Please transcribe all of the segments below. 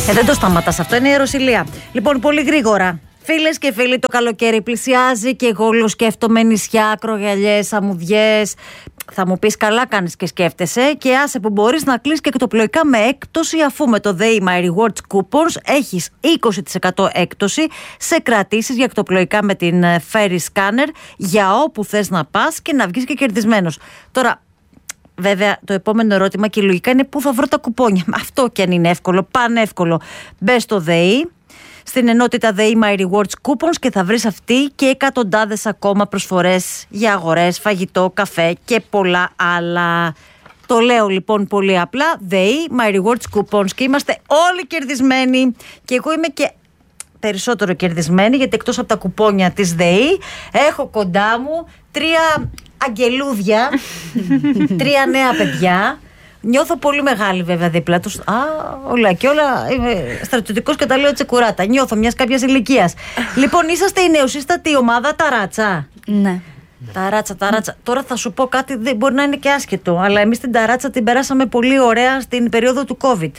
Δεν το σταματάς, αυτό είναι η ιεροσυλία. Λοιπόν, πολύ γρήγορα. Φίλες και φίλοι, το καλοκαίρι πλησιάζει και εγώ όλο σκέφτομαι νησιά, ακρογιαλιές, αμμουδιές. Θα μου πεις, καλά κάνεις και σκέφτεσαι, και άσε που μπορείς να κλείσεις και εκτοπλοϊκά με έκπτωση, αφού με το They My Rewards Coupons έχεις 20% έκπτωση σε κρατήσεις για εκτοπλοϊκά με την Ferry Scanner για όπου θες να πας και να βγεις και κερδισμένος. Τώρα, βέβαια, το επόμενο ερώτημα και λογικά είναι πού θα βρω τα κουπόνια. Αυτό και αν είναι εύκολο, πανεύκολο. Μπες στο ΔΕΗ, στην ενότητα They My Rewards Coupons, και θα βρεις αυτή και εκατοντάδες ακόμα προσφορές για αγορές, φαγητό, καφέ και πολλά άλλα. Το λέω λοιπόν πολύ απλά, They My Rewards Coupons, και είμαστε όλοι κερδισμένοι, και εγώ είμαι και περισσότερο κερδισμένη, γιατί εκτός από τα κουπόνια της ΔΕΗ έχω κοντά μου 3 αγγελούδια, 3 νέα παιδιά. Νιώθω πολύ μεγάλη βέβαια δίπλα τους. Όλα και όλα. Είμαι στρατιωτικός και τα λέω τσεκουράτα. Νιώθω μιας κάποιας ηλικίας. Λοιπόν, είσαστε η νεοσύστατη ομάδα Ταράτσα. Ναι. Ταράτσα. Τώρα θα σου πω κάτι, δεν μπορεί να είναι και άσχετο, αλλά εμείς την Ταράτσα την περάσαμε πολύ ωραία στην περίοδο του COVID.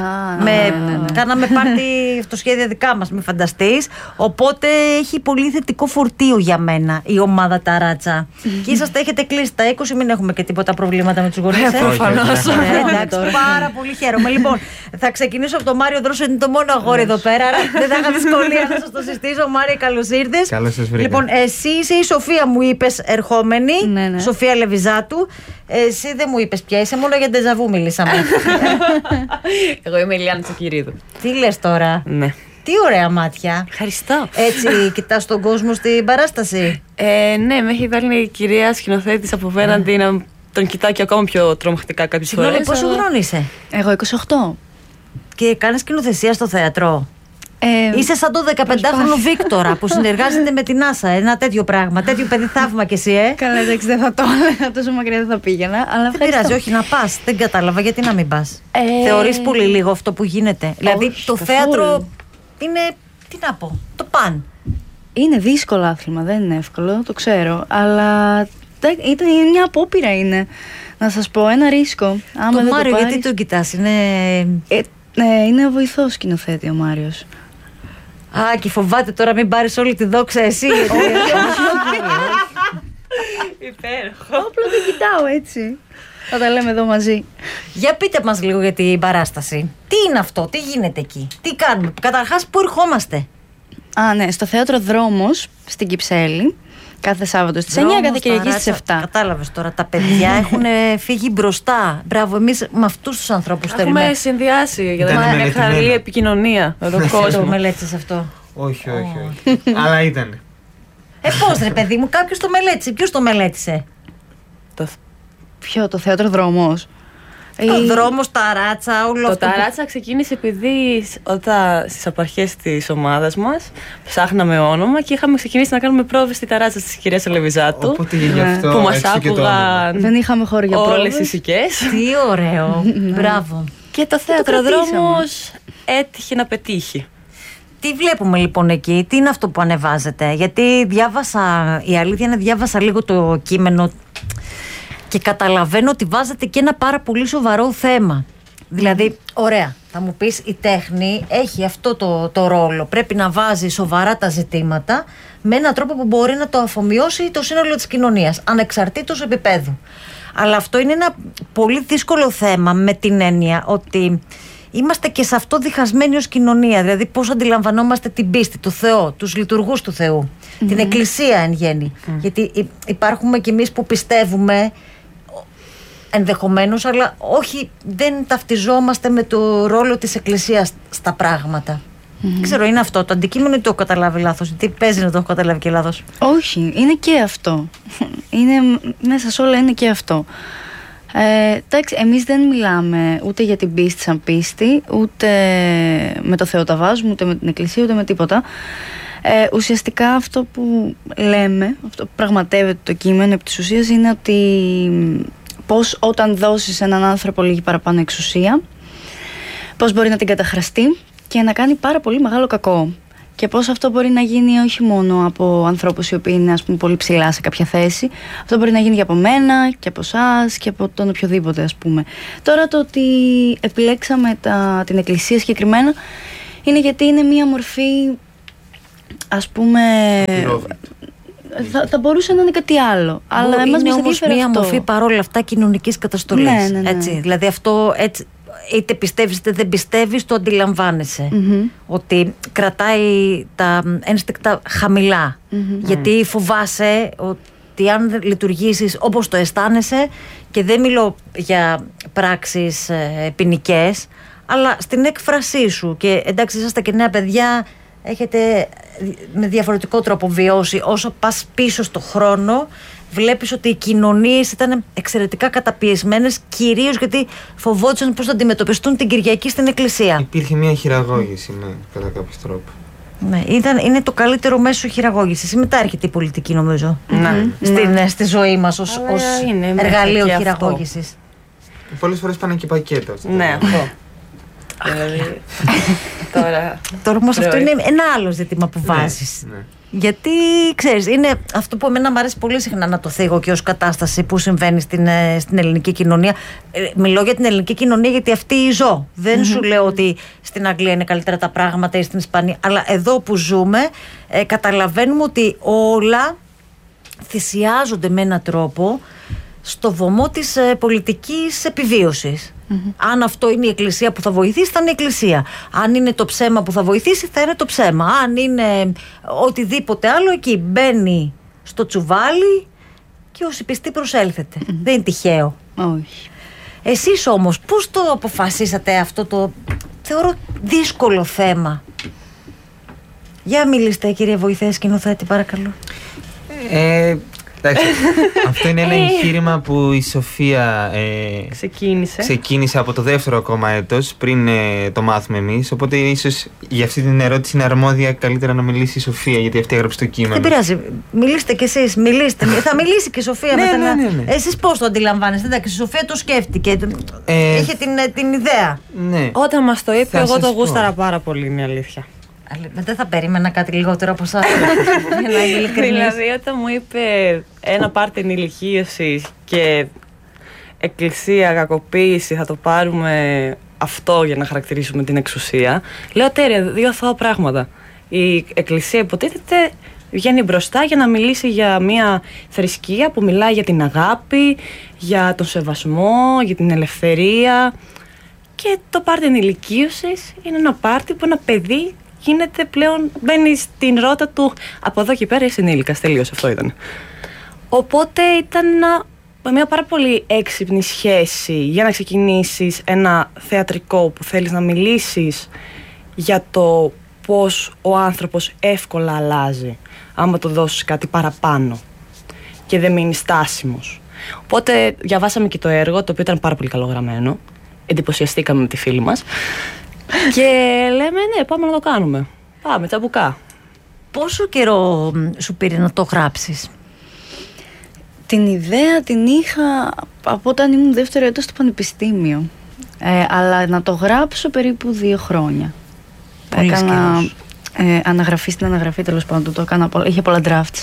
Κάναμε πάρτι αυτοσχέδια δικά μας, μην φανταστείς. Οπότε έχει πολύ θετικό φορτίο για μένα η ομάδα Ταράτσα. Και έχετε κλείσει τα 20, μην έχουμε και τίποτα προβλήματα με τους γονείς. Εντάξει, πάρα πολύ χαίρομαι. Λοιπόν, θα ξεκινήσω από τον Μάριο Δρόσο, είναι το μόνο αγόρι εδώ πέρα. Δεν θα είχα δυσκολία να σας το συστήσω. Μάριο, καλώς ήρθες. Καλώς σας βρήκα. Λοιπόν, εσύ είσαι η Σοφία, μου είπες ερχόμενη. Ναι. Σοφία Λεβιζάτου. Εσύ δεν μου είπες ποια είσαι, μόνο για ντεζαβού μιλήσαμε. Εγώ είμαι η Λιάννα Τσακυρίδου. Τι λες τώρα? Ναι. Τι ωραία μάτια. Ευχαριστώ. Έτσι κοιτάς τον κόσμο στην παράσταση? Ναι, με έχει βάλει η κυρία σκηνοθέτης απέναντι να τον κοιτάω και ακόμα πιο τρομακτικά κάποιες φορές. Συγγνώμη, πόσο χρόνο είσαι? Εγώ 28. Και κάνεις σκηνοθεσία στο θέατρο? Είσαι σαν το 15χρονο Βίκτορα που συνεργάζεται με την NASA. Ένα τέτοιο πράγμα. Τέτοιο παιδί θαύμα κι εσύ, Καλά, εντάξει, δεν θα το έλεγα, τόσο μακριά δεν θα πήγαινα. Αλλά δεν πειράζει, όχι, να πας. Δεν κατάλαβα, γιατί να μην πας? Θεωρείς πολύ λίγο αυτό που γίνεται? Δηλαδή το θέατρο είναι, τι να πω, το παν. Είναι δύσκολο άθλημα, δεν είναι εύκολο, το ξέρω. Αλλά ήταν μια απόπειρα, είναι. Να σας πω, ένα ρίσκο. Τον Μάριο, γιατί τον κοιτάς? Είναι ο βοηθός σκηνοθέτη ο Μάριος. Και φοβάται τώρα μην πάρεις όλη τη δόξα εσύ. Υπέροχο. Απλά δεν κοιτάω έτσι. Θα τα λέμε εδώ μαζί. Για πείτε μας λίγο για την παράσταση. Τι είναι αυτό, τι γίνεται εκεί, τι κάνουμε? Καταρχάς, πού ερχόμαστε? Ναι, στο θέατρο Δρόμος στην Κυψέλη. Κάθε Σάββατο στις 9, κάθε Κυριακή στις 7. Κατάλαβες τώρα, τα παιδιά έχουν φύγει μπροστά. Μπράβο, εμείς με αυτούς τους ανθρώπους θέλουμε. Έχουμε συνδυάσει για να είναι καλή επικοινωνία με τον κόσμο. Το μελέτησες αυτό? Όχι. Αλλά ήταν. Πώς ρε παιδί μου, κάποιος το μελέτησε. Ποιος το μελέτησε? Ποιο, το θέατρο Δρόμος? Το Δρόμος, Ταράτσα, όλο αυτό. Το Ταράτσα ξεκίνησε επειδή όταν στις απαρχές της ομάδας μας ψάχναμε όνομα και είχαμε ξεκινήσει να κάνουμε πρόβες στη Ταράτσα της κυρίας Λεβιζάτου. Οπότε γι' αυτό που μας άκουγαν. Δεν είχαμε χώρο για πρόβες. Όλες οι σικές. Τι ωραίο. Μπράβο. Και το θέατρο Δρόμος έτυχε να πετύχει. Τι βλέπουμε λοιπόν εκεί, τι είναι αυτό που ανεβάζετε? Γιατί διάβασα, η αλήθεια είναι, διάβασα λίγο το κείμενο και καταλαβαίνω ότι βάζετε και ένα πάρα πολύ σοβαρό θέμα. Δηλαδή, ωραία, θα μου πεις, η τέχνη έχει αυτό το ρόλο. Πρέπει να βάζει σοβαρά τα ζητήματα με έναν τρόπο που μπορεί να το αφομοιώσει το σύνολο της κοινωνίας, ανεξαρτήτως επίπεδου. Αλλά αυτό είναι ένα πολύ δύσκολο θέμα, με την έννοια ότι είμαστε και σε αυτό διχασμένοι ως κοινωνία. Δηλαδή, πώς αντιλαμβανόμαστε την πίστη, το Θεό, τους λειτουργούς του Θεού, την Εκκλησία εν γέννη. Γιατί υπάρχουμε κι εμείς που πιστεύουμε, ενδεχομένως, αλλά όχι, δεν ταυτιζόμαστε με το ρόλο της Εκκλησίας στα πράγματα. Δεν ξέρω, είναι αυτό το αντικείμενο ή το έχω καταλάβει λάθος? Τι παίζει να το έχω καταλάβει και λάθος? Όχι, είναι και αυτό. Μέσα σε όλα είναι και αυτό. Εντάξει, εμείς δεν μιλάμε ούτε για την πίστη σαν πίστη, ούτε με το Θεό τα βάζουμε, ούτε με την Εκκλησία, ούτε με τίποτα. Ουσιαστικά αυτό που λέμε, αυτό που πραγματεύεται το κείμενο επί της ουσίας, είναι ότι πώς όταν δώσεις έναν άνθρωπο λίγη παραπάνω εξουσία, πώς μπορεί να την καταχραστεί και να κάνει πάρα πολύ μεγάλο κακό. Και πώς αυτό μπορεί να γίνει όχι μόνο από ανθρώπους οι οποίοι είναι, ας πούμε, πολύ ψηλά σε κάποια θέση. Αυτό μπορεί να γίνει και από μένα και από εσάς και από τον οποιοδήποτε, ας πούμε. Τώρα το ότι επιλέξαμε την εκκλησία συγκεκριμένα είναι γιατί είναι μία μορφή, ας πούμε, θα μπορούσε να είναι κάτι άλλο. Αλλά είναι όμως μία μορφή παρόλα αυτά κοινωνικής καταστολής. Ναι. Έτσι. Δηλαδή αυτό έτσι, είτε πιστεύεις είτε δεν πιστεύεις, το αντιλαμβάνεσαι. Ότι κρατάει τα ένστικτα χαμηλά. Γιατί φοβάσαι ότι αν λειτουργήσεις όπως το αισθάνεσαι, και δεν μιλώ για πράξεις ποινικές, αλλά στην έκφρασή σου. Και εντάξει, είσαστε και νέα παιδιά, έχετε με διαφορετικό τρόπο βιώσει. Όσο πας πίσω στο χρόνο, βλέπεις ότι οι κοινωνίες ήταν εξαιρετικά καταπιεσμένες, κυρίως γιατί φοβόντουσαν πώς θα αντιμετωπιστούν την Κυριακή στην εκκλησία. Υπήρχε μια χειραγώγηση, ναι, κατά κάποιο τρόπο. Ναι, είναι το καλύτερο μέσο χειραγώγησης. Μετά έρχεται η πολιτική, νομίζω, στη ζωή μας ως εργαλείο χειραγώγησης. Πολλές φορές πάνε και πακέτα. Ναι, αυτό. Δηλαδή, τώρα όμως αυτό είναι ένα άλλο ζήτημα που βάζεις. Ναι. Γιατί ξέρεις, είναι αυτό που εμένα μου αρέσει πολύ συχνά να το θίγω και ως κατάσταση που συμβαίνει στην ελληνική κοινωνία. Μιλώ για την ελληνική κοινωνία γιατί αυτή ζω. Δεν σου λέω ότι στην Αγγλία είναι καλύτερα τα πράγματα ή στην Ισπανία, αλλά εδώ που ζούμε καταλαβαίνουμε ότι όλα θυσιάζονται με έναν τρόπο στο βωμό της πολιτικής επιβίωσης. Αν αυτό είναι η εκκλησία που θα βοηθήσει, θα είναι η εκκλησία. Αν είναι το ψέμα που θα βοηθήσει, θα είναι το ψέμα. Αν είναι οτιδήποτε άλλο, εκεί μπαίνει στο τσουβάλι και όσοι πιστοί προσέλθετε. Δεν είναι τυχαίο. Όχι. Εσείς όμως πώς το αποφασίσατε αυτό το, θεωρώ, δύσκολο θέμα? Για μιλήστε, κύριε βοηθέ σκηνοθέτη, παρακαλώ. Εντάξει, αυτό είναι ένα εγχείρημα που η Σοφία ξεκίνησε από το δεύτερο ακόμα έτος, πριν το μάθουμε εμείς. Οπότε ίσως για αυτή την ερώτηση είναι αρμόδια καλύτερα να μιλήσει η Σοφία, γιατί αυτή έγραψε το κείμενο. Δεν πειράζει. Μιλήστε κι εσείς. Θα μιλήσει και η Σοφία μετά. Ναι. Εσείς πώς το αντιλαμβάνεστε? Εντάξει, η Σοφία το σκέφτηκε. Είχε την ιδέα. Ναι. Όταν μας το είπε, εγώ το γούσταρα πάρα πολύ, είναι αλήθεια. Δεν θα περίμενα κάτι λιγότερο από εσάς. Δηλαδή, όταν μου είπε ένα πάρτι ενηλικίωσης και εκκλησία, κακοποίηση, θα το πάρουμε αυτό για να χαρακτηρίσουμε την εξουσία, λέω τέλεια, δύο αθώα πράγματα. Η εκκλησία υποτίθεται βγαίνει μπροστά για να μιλήσει για μια θρησκεία που μιλάει για την αγάπη, για τον σεβασμό, για την ελευθερία. Και το πάρτι ενηλικίωσης είναι ένα πάρτι που ένα παιδί γίνεται πλέον, μπαίνει στην ρότα του από εδώ και πέρα είσαι ενήλικας, τελείως, αυτό ήταν. Οπότε ήταν μια πάρα πολύ έξυπνη σχέση για να ξεκινήσεις ένα θεατρικό που θέλεις να μιλήσεις για το πώς ο άνθρωπος εύκολα αλλάζει άμα του δώσεις κάτι παραπάνω και δεν μείνει στάσιμος. Οπότε διαβάσαμε και το έργο, το οποίο ήταν πάρα πολύ καλογραμμένο, εντυπωσιαστήκαμε με τη φίλη μας και λέμε ναι, πάμε να το κάνουμε. Πάμε, τσαμπουκά. Πόσο καιρό σου πήρε να το γράψεις? Την ιδέα την είχα από όταν ήμουν δεύτερο έτος στο πανεπιστήμιο. Αλλά να το γράψω περίπου 2 χρόνια. Έκανα αναγραφή στην αναγραφή, τέλος πάντων. Είχε πολλά drafts.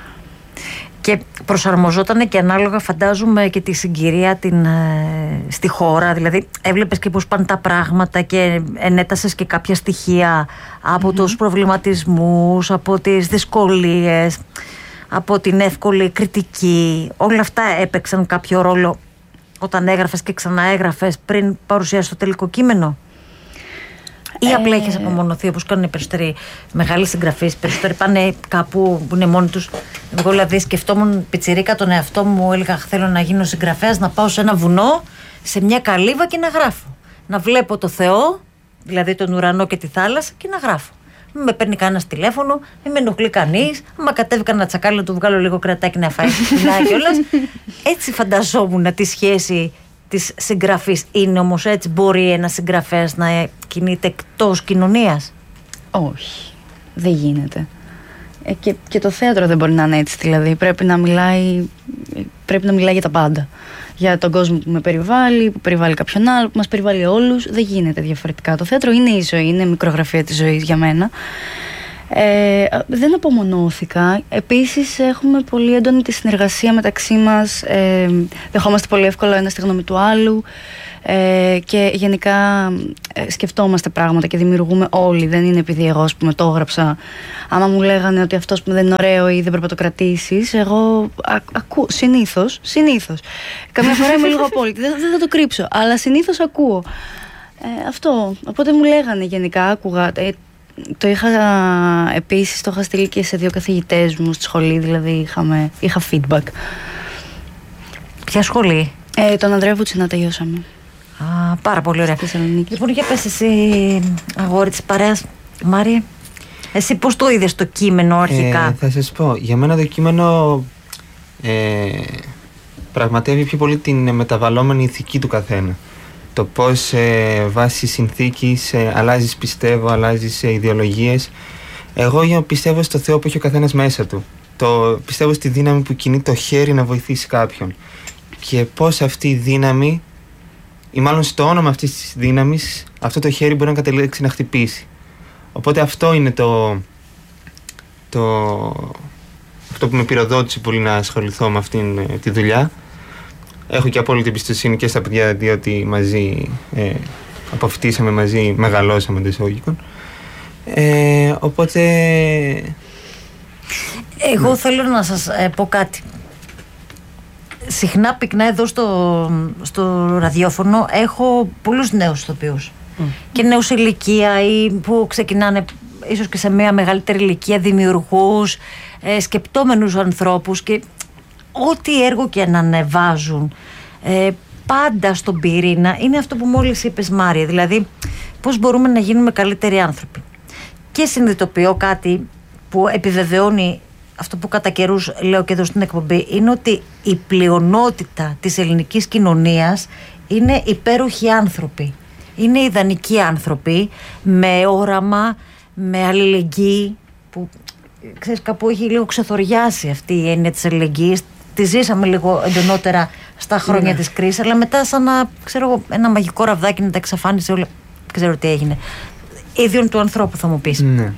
Και προσαρμοζόταν και ανάλογα, φαντάζομαι, και τη συγκυρία στη χώρα. Δηλαδή έβλεπες και πώς πάνε τα πράγματα και ενέτασες και κάποια στοιχεία από τους προβληματισμούς, από τις δυσκολίες, από την εύκολη κριτική. Όλα αυτά έπαιξαν κάποιο ρόλο όταν έγραφες και ξαναέγραφες πριν παρουσιάσεις το τελικό κείμενο? Ή απλά έχεις απομονωθεί όπως κάνουν οι περισσότεροι μεγάλοι συγγραφείς? Περισσότεροι πάνε κάπου που είναι μόνοι τους. Εγώ δηλαδή σκεφτόμουν πιτσιρίκα τον εαυτό μου, έλεγα θέλω να γίνω συγγραφέας, να πάω σε ένα βουνό, σε μια καλύβα και να γράφω. Να βλέπω το Θεό, δηλαδή τον ουρανό και τη θάλασσα, και να γράφω. Μην με παίρνει κανένα τηλέφωνο, μην με ενοχλεί κανείς. Άμα κατέβει κανένα τσακάλι, να του βγάλω λίγο κρατάκι να φάει κιόλας. Έτσι φανταζόμουν τη σχέση της συγγραφής. Είναι όμως έτσι? Μπορεί ένας συγγραφέας να κινείται εκτός κοινωνίας? Όχι, δεν γίνεται. Και το θέατρο δεν μπορεί να είναι έτσι, δηλαδή πρέπει να μιλάει για τα πάντα. Για τον κόσμο που με περιβάλλει, που περιβάλλει κάποιον άλλο, που μας περιβάλλει όλους. Δεν γίνεται διαφορετικά. Το θέατρο είναι η ζωή, είναι μικρογραφία της ζωής για μένα. Δεν απομονώθηκα. Επίσης έχουμε πολύ έντονη τη συνεργασία μεταξύ μας. Δεχόμαστε πολύ εύκολα ένα τη γνώμη του άλλου. Και γενικά σκεφτόμαστε πράγματα και δημιουργούμε όλοι. Δεν είναι επειδή εγώ, ας πούμε, το έγραψα. Άμα μου λέγανε ότι αυτός που δεν είναι ωραίο ή δεν πρέπει να το κρατήσεις, εγώ ακούω. Συνήθως. Καμιά φορά είμαι λίγο απόλυτη. Δεν θα το κρύψω. Αλλά συνήθως ακούω. Αυτό. Οπότε μου λέγανε γενικά, άκουγα. Το είχα επίσης, το είχα στείλει και σε 2 καθηγητές μου στη σχολή. Δηλαδή είχα feedback. Ποια σχολή? Τον Ανδρέα Βουτσινά τελειώσαμε. Πάρα πολύ ωραία. Λοιπόν, για πες εσύ, αγόρι της παρέας, Μάρια, εσύ πώς το είδες το κείμενο αρχικά? Θα σας πω, για μένα το κείμενο πραγματεύει πιο πολύ την μεταβαλλόμενη ηθική του καθένα. Το πώς βάσει συνθήκης αλλάζεις πιστεύω, αλλάζεις ιδεολογίες. Εγώ πιστεύω στο Θεό που έχει ο καθένας μέσα του. Πιστεύω στη δύναμη που κινεί το χέρι να βοηθήσει κάποιον. Και πώς αυτή η δύναμη, ή μάλλον στο όνομα αυτής της δύναμης, αυτό το χέρι μπορεί να καταλήξει να χτυπήσει. Οπότε αυτό είναι αυτό που με πυροδότησε πολύ να ασχοληθώ με αυτήν τη δουλειά. Έχω και απόλυτη εμπιστοσύνη και στα παιδιά, διότι μαζί αποφοιτήσαμε μαζί, μεγαλώσαμε εντός εισαγωγικών. Οπότε... Εγώ θέλω να σας πω κάτι. Συχνά πυκνά εδώ στο ραδιόφωνο έχω πολλούς νέους ηθοποιούς και νέους ηλικία ή που ξεκινάνε ίσως και σε μια μεγαλύτερη ηλικία, δημιουργούς, σκεπτόμενους ανθρώπους, και ό,τι έργο και να ανεβάζουν πάντα στον πυρήνα είναι αυτό που μόλις είπες, Μάρια, δηλαδή πώς μπορούμε να γίνουμε καλύτεροι άνθρωποι. Και συνειδητοποιώ κάτι που επιβεβαιώνει αυτό που κατά καιρούς λέω και εδώ στην εκπομπή, είναι ότι η πλειονότητα της ελληνικής κοινωνίας είναι υπέροχοι άνθρωποι. Είναι ιδανικοί άνθρωποι με όραμα, με αλληλεγγύη, που ξέρεις, κάπου έχει λίγο ξεθοριάσει αυτή η έννοια της αλληλεγγύης. Τη ζήσαμε λίγο εντονότερα στα χρόνια της κρίσης, αλλά μετά σαν να, ξέρω, ένα μαγικό ραβδάκι να τα εξαφάνισε όλα. Δεν ξέρω τι έγινε. Ίδιον του ανθρώπου, θα μου πεις. Ναι.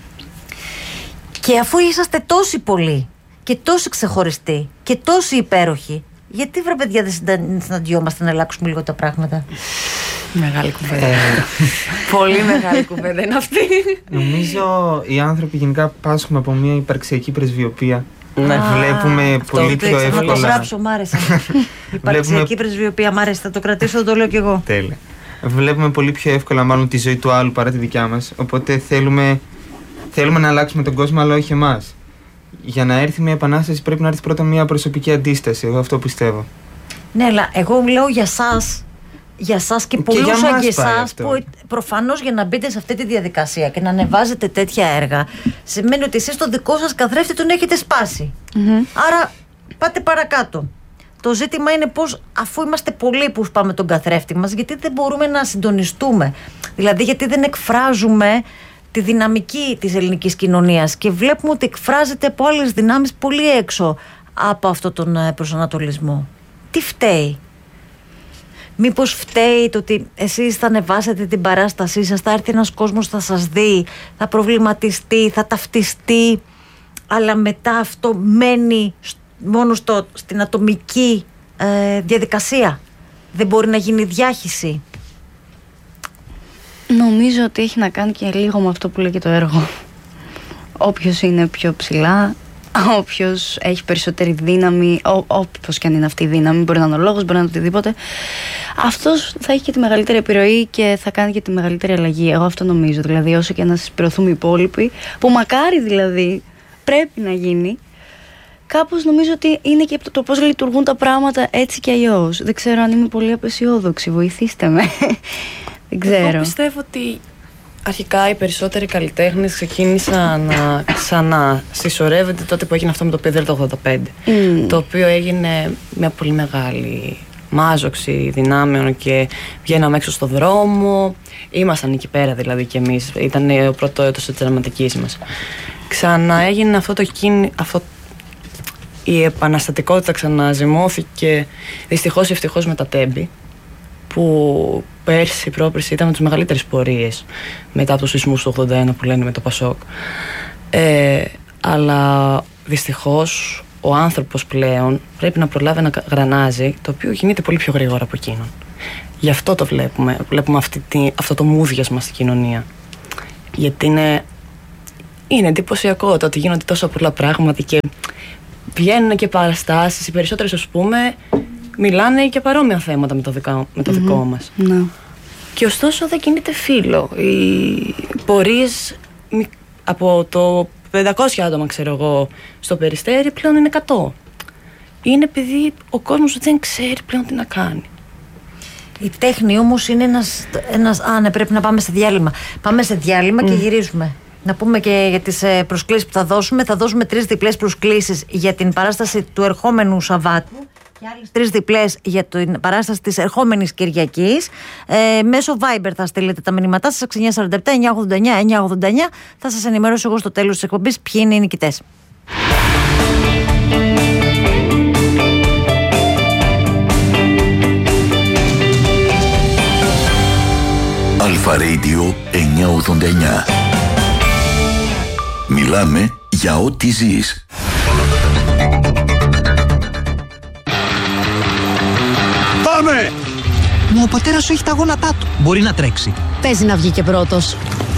Και αφού είσαστε τόσοι πολλοί και τόσοι ξεχωριστοί και τόσοι υπέροχοι, γιατί, βρε παιδιά, δεν συναντιόμαστε να αλλάξουμε λίγο τα πράγματα? Μεγάλη κουβέντα. Πολύ μεγάλη κουβέντα είναι αυτή. Νομίζω οι άνθρωποι γενικά πάσχουμε από μια υπαρξιακή πρεσβειοποία. Ναι. Βλέπουμε πολύ πιο εύκολα. Να το γράψω, μ' άρεσε. Υπαρξιακή πρεσβειοποία, μ' άρεσε, θα το κρατήσω, θα το λέω κι εγώ. Τέλεια. Βλέπουμε πολύ πιο εύκολα μάλλον τη ζωή του άλλου παρά τη δικιά μας. Οπότε θέλουμε να αλλάξουμε τον κόσμο, αλλά όχι εμάς. Για να έρθει μια επανάσταση πρέπει να έρθει πρώτα μια προσωπική αντίσταση. Εγώ αυτό πιστεύω. Ναι, αλλά εγώ μιλάω για σας και πολλούς σαν και εσάς, που προφανώς για να μπείτε σε αυτή τη διαδικασία και να ανεβάζετε τέτοια έργα, σημαίνει ότι εσείς το δικό σας καθρέφτη τον έχετε σπάσει. Άρα πάτε παρακάτω. Το ζήτημα είναι πώς, αφού είμαστε πολλοί που σπάμε τον καθρέφτη μας, γιατί δεν μπορούμε να συντονιστούμε? Δηλαδή, γιατί δεν εκφράζουμε τη δυναμική της ελληνικής κοινωνίας και βλέπουμε ότι εκφράζεται από άλλες δυνάμεις πολύ έξω από αυτόν τον προσανατολισμό? Τι φταίει? Μήπως φταίει το ότι εσείς θα ανεβάσετε την παράστασή σας, θα έρθει ένας κόσμος, θα σας δει, θα προβληματιστεί, θα ταυτιστεί, αλλά μετά αυτό μένει μόνο στην ατομική διαδικασία? Δεν μπορεί να γίνει διάχυση? Νομίζω ότι έχει να κάνει και λίγο με αυτό που λέει και το έργο. Όποιος είναι πιο ψηλά, όποιος έχει περισσότερη δύναμη, όποιος και αν είναι αυτή η δύναμη, μπορεί να είναι ο λόγος, μπορεί να είναι οτιδήποτε, αυτός θα έχει και τη μεγαλύτερη επιρροή και θα κάνει και τη μεγαλύτερη αλλαγή. Εγώ αυτό νομίζω. Δηλαδή, όσο και να συσπηρωθούμε οι υπόλοιποι, που μακάρι δηλαδή πρέπει να γίνει, κάπως νομίζω ότι είναι και το πώς λειτουργούν τα πράγματα έτσι και αλλιώς. Δεν ξέρω αν είμαι πολύ απεσιόδοξη. Βοηθήστε με. Δεν ξέρω. Εγώ πιστεύω ότι αρχικά οι περισσότεροι καλλιτέχνες ξεκίνησαν να ξανασυσσωρεύονται τότε που έγινε αυτό με το Πίδελ το 85. Το οποίο έγινε μια πολύ μεγάλη μάζοξη δυνάμεων και βγαίναμε έξω στο δρόμο. Ήμασταν εκεί πέρα δηλαδή κι εμείς. Ήταν ο πρώτο έτος της δραματικής μας. Ξαναέγινε αυτό η επαναστατικότητα ξαναζυμώθηκε δυστυχώς ή ευτυχώς με τα Τέμπη, που πέρσι, πρόπερσι ήταν με τις μεγαλύτερες πορείες μετά από τους σεισμούς του 81 που λένε με το Πασόκ. Αλλά δυστυχώς ο άνθρωπος πλέον πρέπει να προλάβει ένα γρανάζι το οποίο κινείται πολύ πιο γρήγορα από εκείνον. Γι' αυτό το βλέπουμε. Βλέπουμε αυτό το μούδιασμα στην κοινωνία. Γιατί είναι εντυπωσιακό το ότι γίνονται τόσα πολλά πράγματα και βγαίνουν και παραστάσεις. Οι περισσότερες, ας πούμε, μιλάνε για παρόμοια θέματα με το δικό μας. Ναι. Και ωστόσο δεν κινείται φύλλο. Οι πορείες από το 500 άτομα, ξέρω εγώ, στο Περιστέρι πλέον είναι 100. Είναι επειδή ο κόσμος δεν ξέρει πλέον τι να κάνει. Η τέχνη όμως είναι ένας... ναι, πρέπει να πάμε σε διάλειμμα. Πάμε σε διάλειμμα και γυρίζουμε. Να πούμε και για τις προσκλήσεις που θα δώσουμε. Θα δώσουμε 3 διπλές προσκλήσεις για την παράσταση του ερχόμενου Σαββάτου και άλλες 3 διπλές για την παράσταση της ερχόμενης Κυριακής. Μέσω Viber θα στείλετε τα μηνύματά σας 6947 989 989. Θα σας ενημερώσω εγώ στο τέλος της εκπομπής ποιοι είναι οι νικητές. Αλφα Radio 989. Μιλάμε για ό,τι ζεις. Πάμε! Μα ο πατέρας σου έχει τα γόνατά του. Μπορεί να τρέξει. Παίζει να βγει και πρώτος.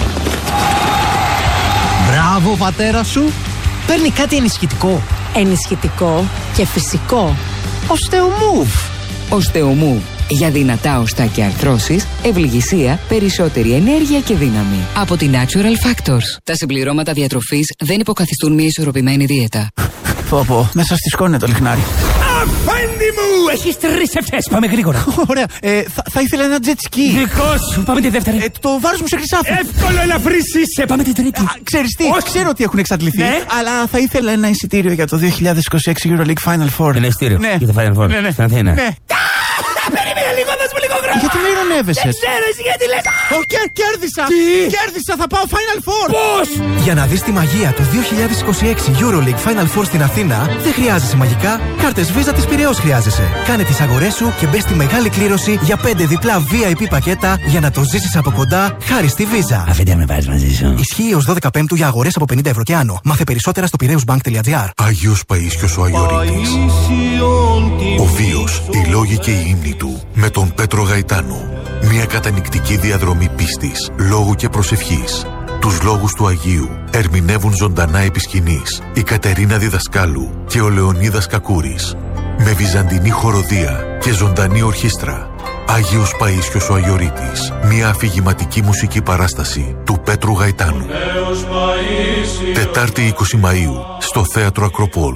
Μπράβο, πατέρα σου. Παίρνει κάτι ενισχυτικό. Ενισχυτικό και φυσικό. Osteomove. Osteomove. Για δυνατά οστά και αρθρώσεις, ευληγησία, περισσότερη ενέργεια και δύναμη. Από τη Natural Factors. Τα συμπληρώματα διατροφής δεν υποκαθιστούν μια ισορροπημένη δίαιτα. Πω, μέσα στη σκόνη το λιχνάρι. Αφέντη μου! Έχεις 3 ευχές, πάμε γρήγορα. Ωραία, θα ήθελα ένα jet ski. Δικό σου, πάμε τη δεύτερη. Το βάρος μου σε χρυσάφι. Εύκολο, ελαφρύς είσαι, πάμε την τρίτη. Ξέρεις τι, ξέρω ότι έχουν εξαντληθεί, ναι. Αλλά θα ήθελα ένα εισιτήριο για το 2026 EuroLeague Final Four. Ένα εισιτήριο για το Final Four, στην Αθήνα. Ναι. Περίμενε λίγο, δώσ' μου λίγο χρόνο. Γιατί με ειρωνεύεσαι? Δεν ξέρω εσύ γιατί λες. Κέρδισα! Τι? Κέρδισα, θα πάω Final Four! Πώς? Για να δεις τη μαγεία του 2026 EuroLeague Final Four στην Αθήνα, δεν χρειάζεσαι μαγικά, κάρτες Visa της Πειραιώς χρειάζεσαι. Κάνε τις αγορές σου και μπες στη μεγάλη κλήρωση για 5 διπλά VIP πακέτα για να το ζήσεις από κοντά χάρη στη Visa. Αφέντε με βάζεις μαζί σου. Ισχύει ως 12 Πέμπτου για αγορές από 50 ευρώ και άνω. Μάθε περισσότερα στο πειραιωσbank.gr. Άγιος Παΐσιος ο Αγιορείτης. Ο βίος, οι λόγοι και οι ύμνοι του. Με τον Πέτρο Γαϊτάνο. Μια κατανυκτική διαδρομή πίστης, λόγου και προσευχής. Τους λόγους του Αγίου ερμηνεύουν ζωντανά επί σκηνής η Κατερίνα Διδασκάλου και ο Λεωνίδας Κακούρης. Με βυζαντινή χοροδία και ζωντανή ορχήστρα. Άγιος Παΐσιος ο Αγιορείτης. Μια αφηγηματική μουσική παράσταση του Πέτρου Γαϊτάνου. Τετάρτη 20 Μαΐου στο Θέατρο Ακροπόλ.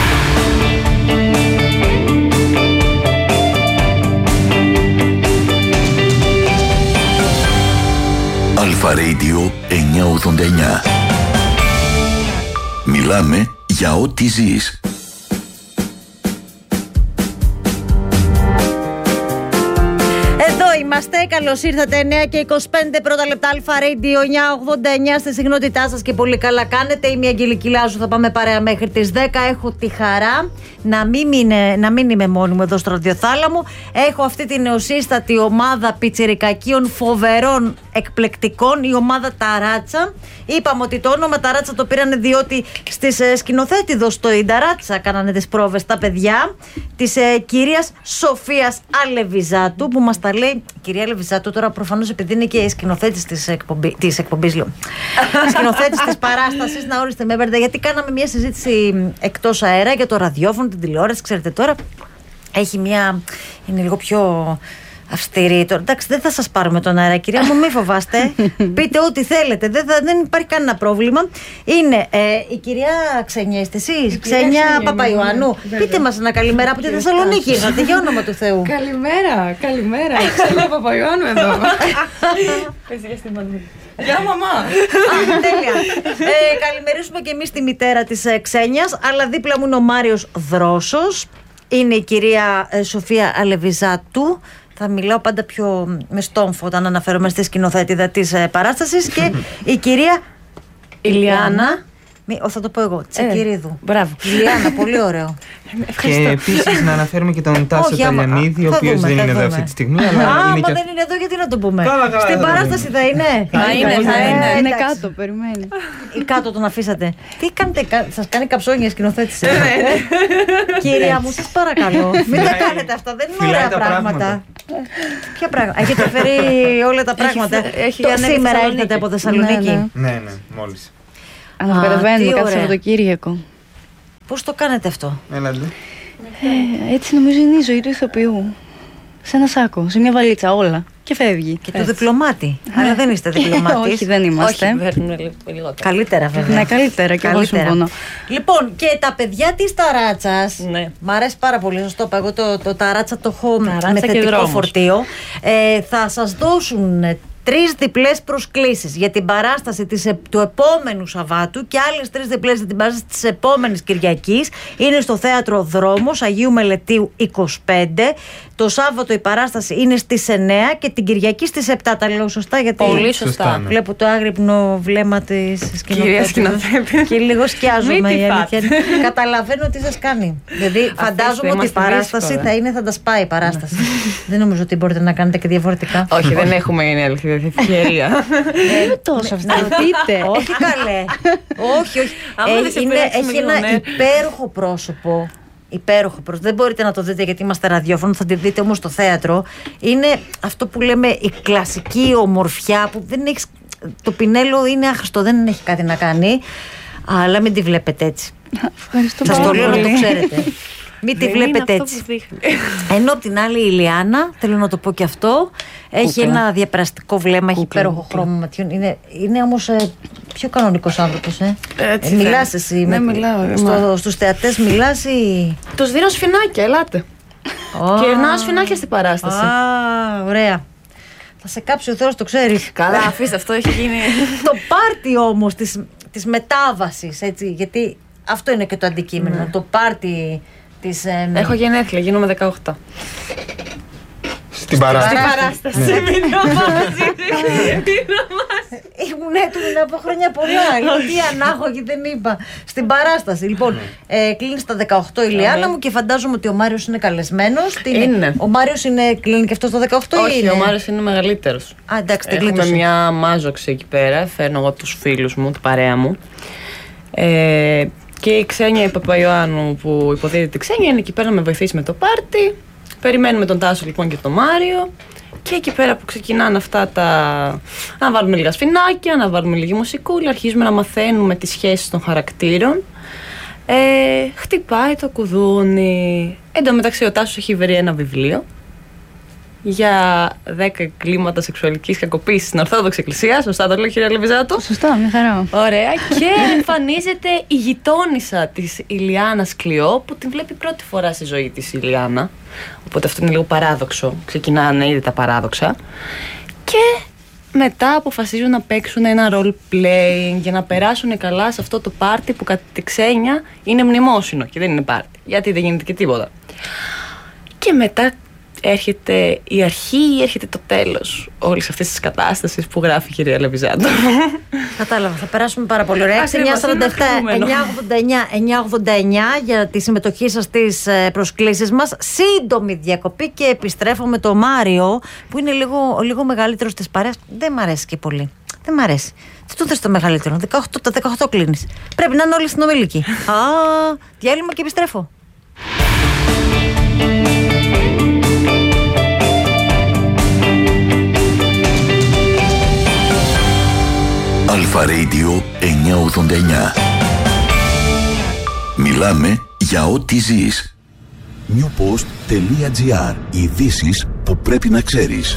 Αλφα Radio 989. Μιλάμε για ό,τι ζεις. Εδώ είμαστε, καλώς ήρθατε. 9 και 25 πρώτα λεπτά. Αλφα Radio 989 στη συχνότητά σας και πολύ καλά κάνετε. Είμαι η Αγγελική Λάζου, θα πάμε παρέα μέχρι τις 10. Έχω τη χαρά να μην είμαι μόνη μου εδώ στο ραδιοθάλαμο. Έχω αυτή την νεοσύστατη ομάδα πιτσιρικακίων φοβερών, εκπληκτικών, η ομάδα Ταράτσα. Είπαμε ότι το όνομα Ταράτσα το πήρανε διότι στις σκηνοθέτηδος στο Ινταράτσα κάνανε τις πρόβες τα παιδιά της κυρίας Σοφίας Αλεβιζάτου, που μας τα λέει. Κυρία Αλεβιζάτου, τώρα προφανώς επειδή είναι και η σκηνοθέτης της εκπομπής, σκηνοθέτης της παράστασης, να ορίστε με βέρντα, γιατί κάναμε μια συζήτηση εκτός αέρα για το ραδιόφωνο, την τηλεόραση, ξέρετε τώρα. Είναι λίγο πιο αυστηρή. Τώρα, εντάξει, δεν θα σας πάρουμε τον αέρα, κυρία μου, μη φοβάστε. Πείτε ό,τι θέλετε, δεν υπάρχει κανένα πρόβλημα. Είναι η κυρία Ξένια, είστε εσείς, Ξένια Παπαϊωάννου. Πείτε μας ένα καλημέρα από τη Θεσσαλονίκη. Ήρθατε, για όνομα του Θεού. Καλημέρα. Ξένια Παπαϊωάννου εδώ. Γεια μαμά. Τέλεια. Καλημερίσουμε και εμείς τη μητέρα της Ξένιας, αλλά δίπλα μου είναι ο Μάριος Δρόσος. Είναι η κυρία Σοφία Αλεβιζάτου. Θα μιλάω πάντα πιο με στόμφο όταν αναφέρομαι στη σκηνοθέτηδα της παράστασης. Και η κυρία Ηλιάνα Θα το πω εγώ. Τσεκυρίδου. Μπράβο. Λιάννα, πολύ ωραίο. Και επίσης να αναφέρουμε και τον Τάσο Ταλιανίδη, ο οποίος δεν είναι εδώ αυτή τη στιγμή. Αλλά δεν είναι εδώ, γιατί να το πούμε. Στην παράσταση θα είναι. Θα είναι. Είναι κάτω, περιμένει. Ή κάτω τον αφήσατε. Τι κάνετε, σας κάνει καψόνια σκηνοθέτηση. Κυρία μου, σας παρακαλώ. Μην τα κάνετε αυτά, δεν είναι ωραία πράγματα. Ποια πράγματα? Έχετε φέρει όλα τα πράγματα. Σήμερα έρχεται από Θεσσαλονίκη. Ναι, μόλις. Ανακατεβαίνουμε κάθε Σαββατοκύριακο. Πώς το κάνετε αυτό? Έλατε. Έτσι νομίζω είναι η ζωή του ηθοποιού. Σε ένα σάκο, σε μια βαλίτσα, όλα. Και φεύγει. Και του διπλωμάτη. Αλλά δεν είστε διπλωμάτης. Όχι, δεν είμαστε. Καλύτερα, βέβαια. Ναι, καλύτερα, και εγώ συμφωνώ. Λοιπόν, και τα παιδιά της ταράτσας. Ναι. Μ' αρέσει πάρα πολύ, σωστό. Εγώ το ταράτσα το έχω με θετικό φορτίο. Θα σας δώσουν 3 διπλές προσκλήσεις για την παράσταση του επόμενου Σαββάτου και άλλες 3 διπλές για την παράσταση της επόμενης Κυριακής. Είναι στο Θέατρο Δρόμος Αγίου Μελετίου 25. Το Σάββατο η παράσταση είναι στις 9 και την Κυριακή στις 7. Τα λέω σωστά? Γιατί πολύ σωστά. Βλέπω το άγρυπνο βλέμμα της σκηνοθέτη και λίγο σκιάζομαι, η αλήθεια. Καταλαβαίνω τι σας κάνει. Δηλαδή φαντάζομαι ότι η παράσταση θα τα σπάει η παράσταση. Δεν νομίζω ότι μπορείτε να κάνετε και διαφορετικά. Όχι, δεν έχουμε, είναι αλήθεια, ευκαιρία. Τόσο αυτά. Όχι καλέ. Όχι. Έχει ένα υπέροχο πρόσωπο. Δεν μπορείτε να το δείτε γιατί είμαστε ραδιόφωνο, θα τη δείτε όμως στο θέατρο. Είναι αυτό που λέμε η κλασική ομορφιά που δεν έχει. Το πινέλο είναι άχρηστο, δεν έχει κάτι να κάνει. Αλλά μην τη βλέπετε έτσι. Ευχαριστώ πολύ. Σας το λέω να το πολύ. ξέρετε. Μην τη βλέπετε έτσι. Ενώ απ' την άλλη η Ιλιάνα, θέλω να το πω και αυτό, έχει ένα διαπεραστικό βλέμμα, έχει υπέροχο χρώμα ματιών. Είναι όμως πιο κανονικός άνθρωπος. Μιλάς εσύ? Ναι, μιλάω. Στους θεατές μιλάς ή? Τους δίνω σφινάκια, ελάτε. Και ερνάω σφινάκια στην παράσταση. Ωραία. Θα σε κάψει ο Θεός, το ξέρεις. Καλά, αφήστε, αυτό έχει γίνει. Το πάρτι όμως της μετάβασης, έτσι, γιατί αυτό είναι και το αντικείμενο. Το πάρτι της. Έχω γενέθλια, γίνομαι 18. Στην παράσταση. Ήμουν έτοιμη να πω χρόνια πολλά. Γιατί ανάγωγη δεν είπα. Στην παράσταση. Λοιπόν, κλείνει στα 18 η Ιλιάνα μου και φαντάζομαι ότι ο Μάριος είναι καλεσμένος. Είναι. Ο Μάριος κλείνει και αυτό στα 18 ή όχι, ο Μάριος είναι μεγαλύτερος. Εντάξει, έχουμε μια μάζοξη εκεί πέρα. Φέρνω εγώ τους φίλους μου, την παρέα μου. Και η Ξένια, η Παπαϊωάννου που υποδίδει τη Ξένια, είναι εκεί πέρα να με βοηθήσει με το πάρτι. Περιμένουμε τον Τάσο λοιπόν και τον Μάριο. Και εκεί πέρα που ξεκινάνε αυτά να βάλουμε λίγα σφινάκια, να βάλουμε λίγη μουσικούλα, αρχίζουμε να μαθαίνουμε τις σχέσεις των χαρακτήρων. Χτυπάει το κουδούνι. Εν τω μεταξύ ο Τάσος έχει βρει ένα βιβλίο για 10 κλίματα σεξουαλικής κακοποίησης στην Ορθόδοξη Εκκλησία. Σωστά το λέω, κυρία Λεβιζάτου? Σωστά, μια χαρά. Ωραία. Και εμφανίζεται η γειτόνισσα της Ιλιάνας Κλειό, που την βλέπει πρώτη φορά στη ζωή της η Ιλιάνα. Οπότε αυτό είναι λίγο παράδοξο. Ξεκινάνε ήδη τα παράδοξα. Και μετά αποφασίζουν να παίξουν ένα role playing για να περάσουν καλά σε αυτό το πάρτι που κατά τη Ξένια είναι μνημόσυνο και δεν είναι πάρτι. Γιατί δεν γίνεται και τίποτα. Και μετά έρχεται η αρχή ή έρχεται το τέλος όλης αυτής της κατάστασης που γράφει η κυρία Λεβιζάτου. Κατάλαβα, θα περάσουμε πάρα πολύ ωραία. 947-989 για τη συμμετοχή σας στις προσκλήσεις μας. Σύντομη διακοπή και επιστρέφω με το Μάριο που είναι λίγο μεγαλύτερος της παρέας. Δεν μ' αρέσει και πολύ. Δεν μ' αρέσει. Τι του θες το μεγαλύτερο? Τα 18 κλείνεις. Πρέπει να είναι όλοι συνομιλικοί. Διάλειμμα και επιστρέφω. Αλφα Radio 989. Μιλάμε για ό,τι ζεις. newpost.gr. Ειδήσεις που πρέπει να ξέρεις.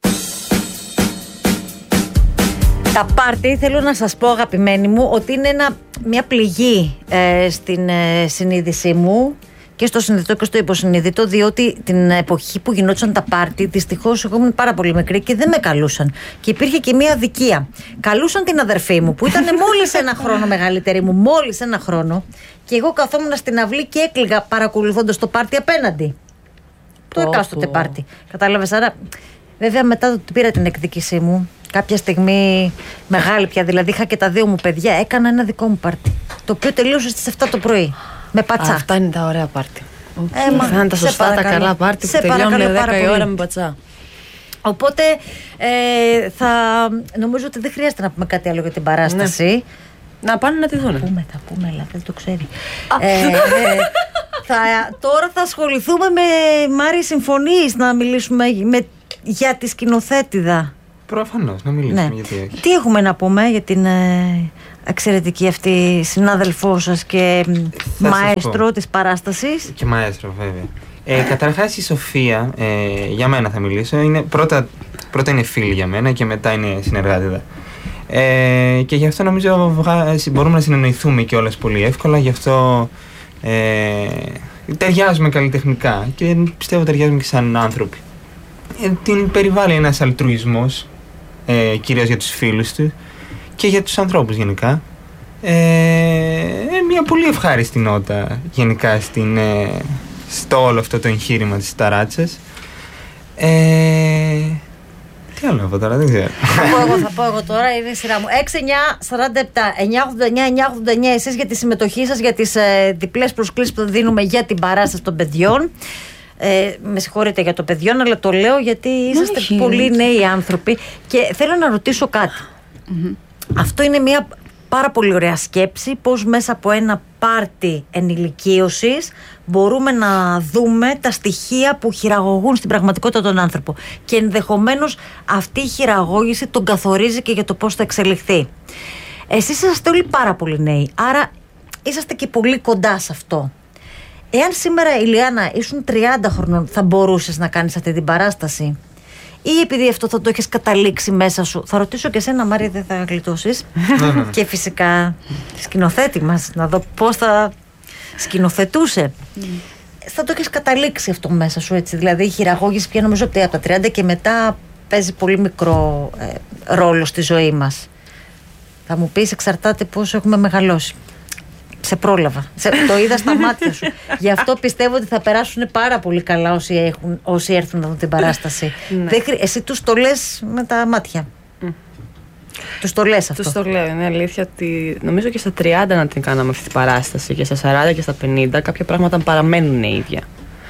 Τα πάρτι, θέλω να σας πω αγαπημένοι μου, ότι είναι μια πληγή στην συνείδησή μου και στο συνειδητό και στο υποσυνείδητο, διότι την εποχή που γινόντουσαν τα πάρτι, δυστυχώς εγώ ήμουν πάρα πολύ μικρή και δεν με καλούσαν. Και υπήρχε και μια αδικία. Καλούσαν την αδερφή μου, που ήταν μόλις 1 χρόνο μεγαλύτερη μου, μόλις 1 χρόνο, και εγώ καθόμουν στην αυλή και έκλαιγα παρακολουθώντας το πάρτι απέναντι. Το εκάστοτε πάρτι. Κατάλαβες? Άρα, βέβαια, μετά πήρα την εκδίκησή μου κάποια στιγμή μεγάλη πια, δηλαδή είχα και τα 2 μου παιδιά, έκανα ένα δικό μου πάρτι, το οποίο τελείωσε στις 7 το πρωί με πατσά. Αυτά είναι τα ωραία πάρτι. Αυτά είναι τα σωστά, τα καλά πάρτι που τελειώνουν 10 η ώρα με πατσά. Οπότε νομίζω ότι δεν χρειάζεται να πούμε κάτι άλλο για την παράσταση. Ναι. Να πάνε να τη δουν. Θα πούμε, αλλά δεν το ξέρει. Τώρα θα ασχοληθούμε με Μάρη Συμφωνείς, να μιλήσουμε για τη σκηνοθέτηδα. Προφανώς, να μιλήσουμε γιατί όχι. Τι έχουμε να πούμε για την εξαιρετική αυτή συνάδελφό σας και μαέστρο της παράστασης? Και μαέστρο, βέβαια. Καταρχάς η Σοφία, για μένα θα μιλήσω, είναι πρώτα είναι φίλη για μένα και μετά είναι συνεργάτηδα. Και γι' αυτό νομίζω μπορούμε να συνεννοηθούμε κιόλας πολύ εύκολα, γι' αυτό ταιριάζουμε καλλιτεχνικά και πιστεύω ταιριάζουμε και σαν άνθρωποι. Την περιβάλλει ένας αλτρουισμός, κυρίως για τους φίλους του και για τους ανθρώπους γενικά. Μια πολύ ευχάριστη νότα γενικά στο όλο αυτό το εγχείρημα της ταράτσας. Τι άλλο να πω τώρα, δεν ξέρω. Θα πω εγώ τώρα, είναι η σειρά μου. 6-9-47-989-989 εσείς για τη συμμετοχή σας, για τις διπλές προσκλήσεις που δίνουμε για την παράσταση των παιδιών. Με συγχωρείτε για το παιδιών, αλλά το λέω γιατί είσαστε πολύ νέοι άνθρωποι και θέλω να ρωτήσω κάτι. Αυτό είναι μια πάρα πολύ ωραία σκέψη, πώς μέσα από ένα πάρτι ενηλικίωσης μπορούμε να δούμε τα στοιχεία που χειραγωγούν στην πραγματικότητα τον άνθρωπο και ενδεχομένως αυτή η χειραγώγηση τον καθορίζει και για το πώς θα εξελιχθεί. Εσείς είσαστε όλοι πάρα πολύ νέοι, άρα είσαστε και πολύ κοντά σε αυτό. Εάν σήμερα, Ηλιάνα, ήσουν 30 χρονών, θα μπορούσες να κάνεις αυτή την παράσταση? Ή επειδή αυτό θα το έχεις καταλήξει μέσα σου? Θα ρωτήσω και εσένα, Μάρια, δεν θα γλιτώσεις. Και φυσικά τη σκηνοθέτη μας, να δω πώς θα σκηνοθετούσε. Θα το έχεις καταλήξει αυτό μέσα σου, έτσι? Δηλαδή η χειραγώγηση πια νομίζω ότι από τα 30 και μετά παίζει πολύ μικρό ρόλο στη ζωή μας. Θα μου πεις, εξαρτάται πώς έχουμε μεγαλώσει. Σε πρόλαβα. Το είδα στα μάτια σου. Γι' αυτό πιστεύω ότι θα περάσουν πάρα πολύ καλά όσοι έρθουν να δουν την παράσταση. Εσύ τους το λες με τα μάτια. Τους το λες αυτό? Τους το λέω. Είναι αλήθεια ότι νομίζω και στα 30 να την κάναμε αυτή την παράσταση και στα 40 και στα 50 κάποια πράγματα παραμένουν ίδια.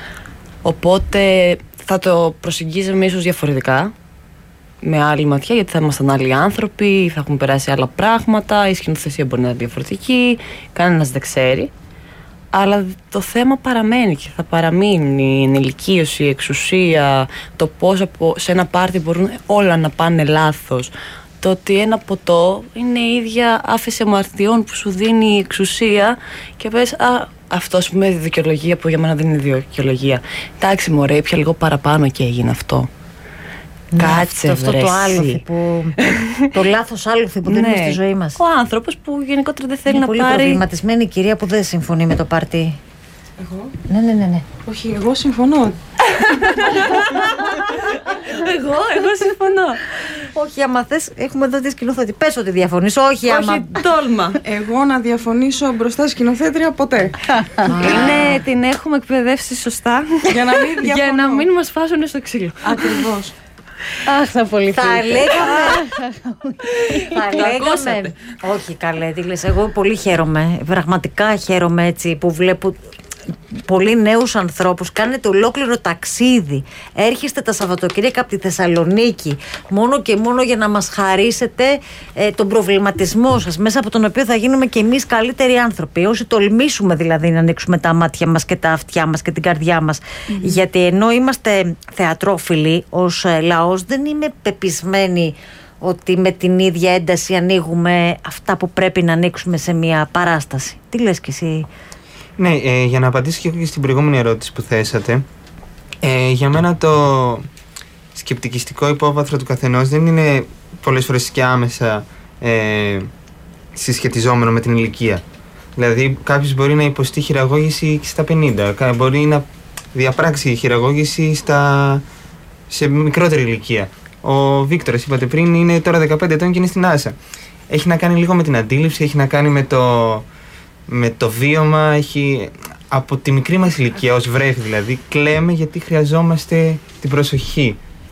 Οπότε θα το προσεγγίζαμε ίσως διαφορετικά, με άλλη ματιά, γιατί θα ήμασταν άλλοι άνθρωποι, θα έχουμε περάσει άλλα πράγματα, η σκηνοθεσία μπορεί να είναι διαφορετική, κανένας δεν ξέρει. Αλλά το θέμα παραμένει και θα παραμείνει η ενηλικίωση, η εξουσία, το πώς σε ένα πάρτι μπορούν όλα να πάνε λάθος. Το ότι ένα ποτό είναι η ίδια άφεση αμαρτιών που σου δίνει η εξουσία και πες, αυτό ας πούμε δικαιολογία που για μένα δεν είναι δικαιολογία. Εντάξει μωρέ, ήπια λίγο παραπάνω και έγινε αυτό. Κάτσε αυτό το άλοθη το λάθος άλοθη που δίνουμε στη ζωή μας. Ο άνθρωπος που γενικότερα δεν θέλει να πολύ πάρει. Πολύ προβληματισμένη η κυρία που δεν συμφωνεί με το πάρτι. Εγώ? Ναι. Όχι, εγώ συμφωνώ. Εγώ συμφωνώ. Όχι, άμα θες, έχουμε εδώ τη σκηνοθέτη. Πες ότι διαφωνείς. Όχι, τόλμα. Εγώ να διαφωνήσω μπροστά στη σκηνοθέτρια ποτέ. Την έχουμε εκπαιδεύσει σωστά για να μην μας φάσουν στο ξύλο. Ακριβώς. Αχ, θα απολυθεί. Θα λέγαμε. Όχι, καλέ, τι λες. Εγώ πολύ χαίρομαι. Πραγματικά χαίρομαι έτσι που βλέπω πολύ νέους ανθρώπους. Κάνετε ολόκληρο ταξίδι. Έρχεστε τα Σαββατοκύριακα από τη Θεσσαλονίκη μόνο και μόνο για να μας χαρίσετε τον προβληματισμό σας, μέσα από τον οποίο θα γίνουμε και εμείς καλύτεροι άνθρωποι. Όσοι τολμήσουμε δηλαδή να ανοίξουμε τα μάτια μας και τα αυτιά μας και την καρδιά μας. Γιατί ενώ είμαστε θεατρόφιλοι ως λαός, δεν είμαι πεπισμένη ότι με την ίδια ένταση ανοίγουμε αυτά που πρέπει να ανοίξουμε σε μια παράσταση. Τι λες κι εσύ? Ναι, για να απαντήσω και στην προηγούμενη ερώτηση που θέσατε, για μένα το σκεπτικιστικό υπόβαθρο του καθενός δεν είναι πολλές φορές και άμεσα συσχετιζόμενο με την ηλικία. Δηλαδή κάποιος μπορεί να υποστεί χειραγώγηση στα 50, μπορεί να διαπράξει χειραγώγηση σε μικρότερη ηλικία. Ο Βίκτορας, είπατε πριν, είναι τώρα 15 ετών και είναι στην Άσα. Έχει να κάνει λίγο με την αντίληψη, έχει να κάνει με το βίωμα, έχει από τη μικρή μας ηλικία ως βρέφη δηλαδή, κλαίμε γιατί χρειαζόμαστε την προσοχή.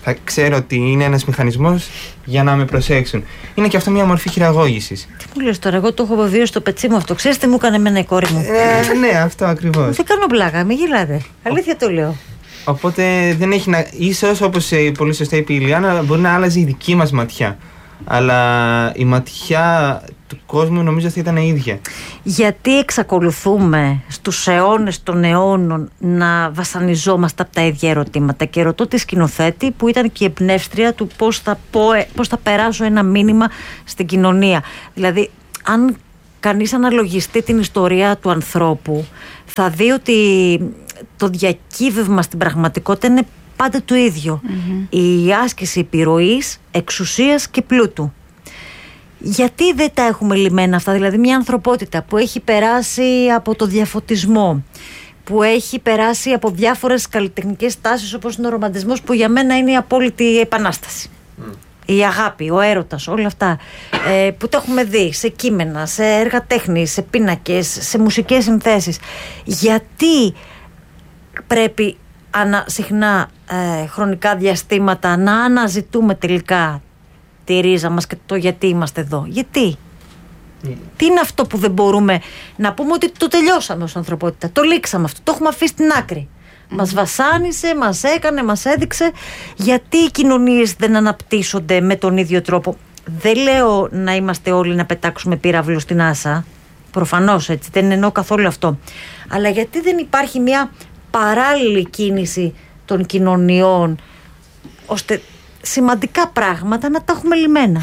Θα ξέρω ότι είναι ένας μηχανισμός για να με προσέξουν. Είναι και αυτό μια μορφή χειραγώγησης. Τι μου λες τώρα, εγώ το έχω βιώσει στο πετσί μου αυτό. Ξέρεις τι μου έκανε εμένα η κόρη μου? Ναι, αυτό ακριβώς. Δεν κάνω πλάκα, μην γελάτε. Αλήθεια το λέω. Οπότε δεν έχει να. Ίσως, όπως πολύ σωστά είπε η Ηλιάνα, μπορεί να άλλαζε η δική μας ματιά. Αλλά η ματιά του κόσμου νομίζω θα ήταν η ίδια. Γιατί εξακολουθούμε στους αιώνες των αιώνων να βασανιζόμαστε από τα ίδια ερωτήματα? Και ρωτώ τη σκηνοθέτη που ήταν και η εμπνεύστρια του πώς θα περάσω ένα μήνυμα στην κοινωνία. Δηλαδή, αν κανείς αναλογιστεί την ιστορία του ανθρώπου, θα δει ότι το διακύβευμα στην πραγματικότητα είναι πάντα το ίδιο. Η άσκηση επιρροής, εξουσίας και πλούτου. Γιατί δεν τα έχουμε λυμμένα αυτά? Δηλαδή μια ανθρωπότητα που έχει περάσει από το διαφωτισμό, που έχει περάσει από διάφορες καλλιτεχνικές τάσεις όπως είναι ο ρομαντισμός, που για μένα είναι η απόλυτη επανάσταση. Η αγάπη, ο έρωτας, όλα αυτά που το έχουμε δει σε κείμενα, σε έργα τέχνης, σε πίνακες, σε μουσικές συνθέσεις. Γιατί πρέπει συχνά χρονικά διαστήματα να αναζητούμε τελικά τη ρίζα μας και το γιατί είμαστε εδώ? Γιατί? Τι είναι αυτό που δεν μπορούμε να πούμε ότι το τελειώσαμε ως ανθρωπότητα? Το λήξαμε αυτό, το έχουμε αφήσει στην άκρη. Μας βασάνισε, μας έκανε, μας έδειξε. Γιατί οι κοινωνίες δεν αναπτύσσονται με τον ίδιο τρόπο? Δεν λέω να είμαστε όλοι να πετάξουμε πύραυλο στην άσα. Προφανώς έτσι, δεν εννοώ καθόλου αυτό. Αλλά γιατί δεν υπάρχει μια παράλληλη κίνηση των κοινωνιών, ώστε σημαντικά πράγματα να τα έχουμε λυμμένα?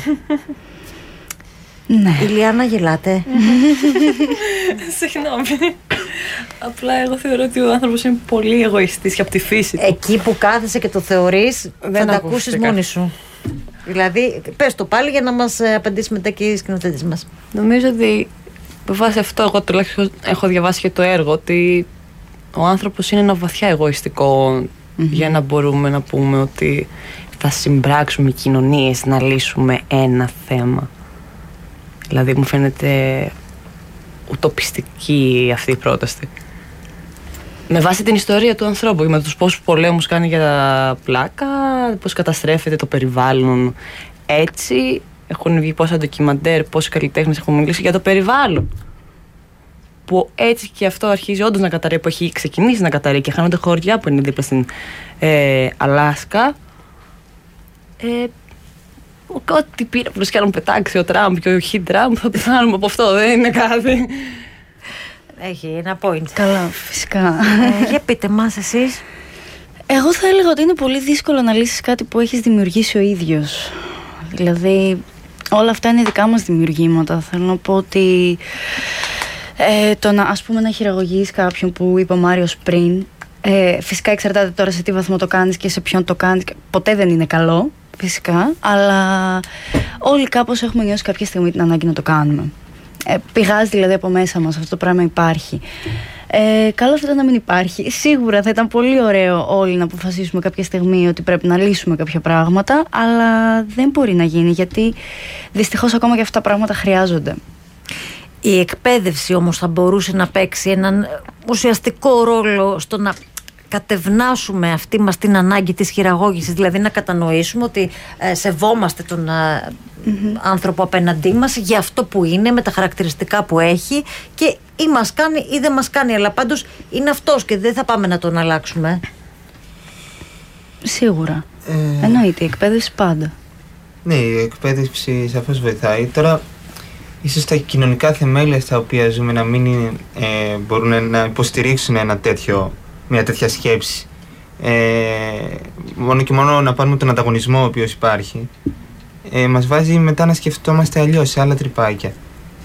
Ναι. Ηλιάνα, γελάτε. Συγγνώμη. Απλά εγώ θεωρώ ότι ο άνθρωπος είναι πολύ εγωιστής και από τη φύση του. Εκεί που κάθεσαι και το θεωρείς, θα τα ακούσεις μόνη σου. Δηλαδή, πες το πάλι για να μας απαντήσει μετά και οι σκηνοθέτες μας. Νομίζω ότι με βάση αυτό, εγώ τουλάχιστον έχω διαβάσει και το έργο, ότι ο άνθρωπος είναι ένα βαθιά εγωιστικό για να μπορούμε να πούμε ότι θα συμπράξουμε οι κοινωνίες να λύσουμε ένα θέμα. Δηλαδή μου φαίνεται ουτοπιστική αυτή η πρόταση. Με βάση την ιστορία του ανθρώπου, με τους πόσους πολέμους κάνει για πλάκα, πώς καταστρέφεται το περιβάλλον. Έτσι έχουν βγει πόσα ντοκιμαντέρ, πόσοι καλλιτέχνες έχουν μιλήσει για το περιβάλλον. Που έτσι και αυτό αρχίζει όντως να καταρρεύει, που έχει ξεκινήσει να καταρρεύει και χάνονται χωριά που είναι δίπλα στην Αλάσκα. Ό,τι πύραυλος κι αν πετάξει ο Τραμπ και ο Χι Τραμπ, θα πεθάνουμε από αυτό, δεν είναι κάτι. Έχει ένα point. Καλά, φυσικά. Για πείτε μας εσείς. Εγώ θα έλεγα ότι είναι πολύ δύσκολο να λύσεις κάτι που έχεις δημιουργήσει ο ίδιος. Δηλαδή, όλα αυτά είναι δικά μας δημιουργήματα. Θέλω να πω ότι το να, ας πούμε, να χειραγωγείς κάποιον, που είπε ο Μάριος πριν, φυσικά εξαρτάται τώρα σε τι βαθμό το κάνεις και σε ποιον το κάνεις. Ποτέ δεν είναι καλό, φυσικά, αλλά όλοι κάπως έχουμε νιώσει κάποια στιγμή την ανάγκη να το κάνουμε. Πηγάζει δηλαδή από μέσα μας, αυτό το πράγμα υπάρχει. Καλό θα ήταν να μην υπάρχει. Σίγουρα θα ήταν πολύ ωραίο όλοι να αποφασίσουμε κάποια στιγμή ότι πρέπει να λύσουμε κάποια πράγματα, αλλά δεν μπορεί να γίνει, γιατί δυστυχώς ακόμα και αυτά τα πράγματα χρειάζονται. Η εκπαίδευση όμως θα μπορούσε να παίξει έναν ουσιαστικό ρόλο στο να κατευνάσουμε αυτή μας την ανάγκη της χειραγώγησης, δηλαδή να κατανοήσουμε ότι σεβόμαστε τον άνθρωπο απέναντί μας για αυτό που είναι, με τα χαρακτηριστικά που έχει, και ή μας κάνει ή δεν μας κάνει, αλλά πάντως είναι αυτός και δεν θα πάμε να τον αλλάξουμε. Σίγουρα. Εννοείται, η εκπαίδευση πάντα. Ναι, η εκπαίδευση σαφώς βοηθάει. Τώρα, ίσως τα κοινωνικά θεμέλια στα οποία ζούμε να μην μπορούν να υποστηρίξουν μια τέτοια σκέψη. Μόνο και μόνο να πάρουμε τον ανταγωνισμό ο οποίος υπάρχει, μας βάζει μετά να σκεφτόμαστε αλλιώς, σε άλλα τρυπάκια.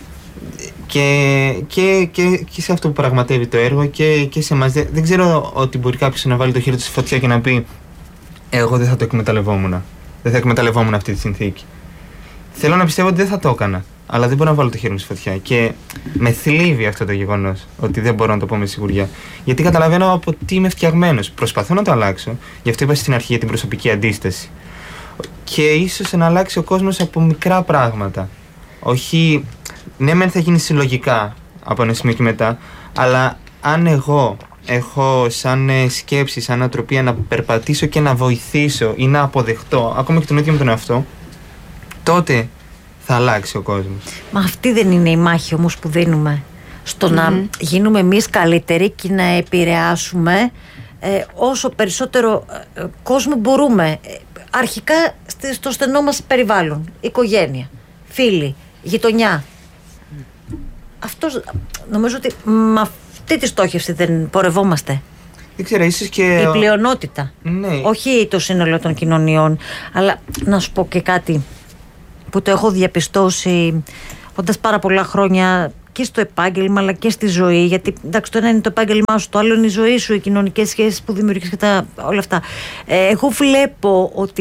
Και σε αυτό που πραγματεύει το έργο και σε εμάς. Δεν ξέρω ότι μπορεί κάποιος να βάλει το χέρι του στη φωτιά και να πει εγώ δεν θα το εκμεταλλευόμουν. Δεν θα εκμεταλλευόμουν αυτή τη συνθήκη. Θέλω να πιστεύω ότι δεν θα το έκανα, αλλά δεν μπορώ να βάλω το χέρι μου στη φωτιά. Και με θλίβει αυτό το γεγονός, ότι δεν μπορώ να το πω με σιγουριά. Γιατί καταλαβαίνω από τι είμαι φτιαγμένος. Προσπαθώ να το αλλάξω. Γι' αυτό είπα στην αρχή για την προσωπική αντίσταση. Και ίσως να αλλάξει ο κόσμος από μικρά πράγματα. Όχι. Ναι, μεν θα γίνει συλλογικά από ένα σημείο και μετά, αλλά αν εγώ έχω σαν σκέψη, σαν νοοτροπία να περπατήσω και να βοηθήσω ή να αποδεχτώ ακόμα και τον ίδιο με τον εαυτό, τότε θα αλλάξει ο κόσμος. Μα αυτή δεν είναι η μάχη όμως που δίνουμε? Στο να γίνουμε εμείς καλύτεροι και να επηρεάσουμε όσο περισσότερο κόσμο μπορούμε. Αρχικά στο στενό μας περιβάλλον, οικογένεια, φίλοι, γειτονιά. Αυτό νομίζω ότι με αυτή τη στόχευση δεν πορευόμαστε. Δεν ξέρω, ίσως και η πλειονότητα. Ναι. Όχι το σύνολο των κοινωνιών. Αλλά να σου πω και κάτι που το έχω διαπιστώσει όντας πάρα πολλά χρόνια και στο επάγγελμα αλλά και στη ζωή. Γιατί εντάξει, το ένα είναι το επάγγελμά σου, το άλλο είναι η ζωή σου, οι κοινωνικές σχέσεις που δημιουργείς και όλα αυτά. Εγώ βλέπω ότι